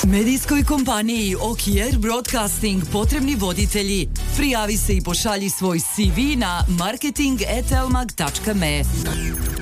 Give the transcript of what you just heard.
Medijskoj kompaniji Okier Broadcasting potrebni voditelji. Prijavi se i pošalji svoj CV na marketing@elmag.me.